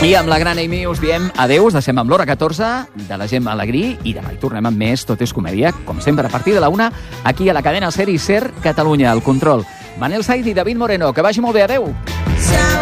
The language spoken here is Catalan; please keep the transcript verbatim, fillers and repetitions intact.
I amb la gran Amy us diem adeu, us deixem amb l'hora catorze de la Gemma Alegrí i demà hi tornem amb més Tot és comèdia, com sempre a partir de la una, aquí a la cadena SER i SER Catalunya, al control. Manel Said i David Moreno, que vagi molt bé, adeu.